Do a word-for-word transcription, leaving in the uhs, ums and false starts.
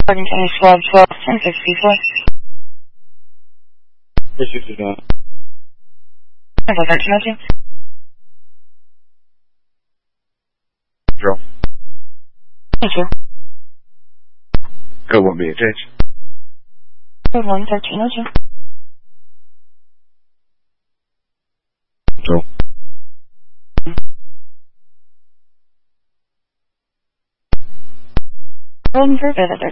According to twelve twelve ten sixty-four. three sixty-nine. Number thirteen oh two. Drill. Thank you. Code one B H H. Code one thirteen oh two. Drill. Golden for visit